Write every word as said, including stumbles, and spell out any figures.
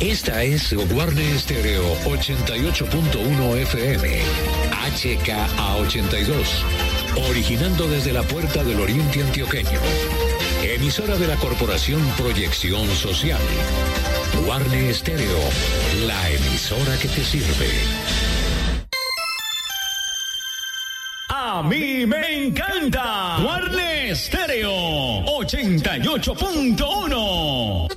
Esta es Guarne Estéreo ochenta y ocho punto uno F M, H K A ochenta y dos, originando desde la Puerta del Oriente Antioqueño. Emisora de la Corporación Proyección Social. Guarne Estéreo, la emisora que te sirve. A mí me encanta Guarne Estéreo ochenta y ocho punto uno.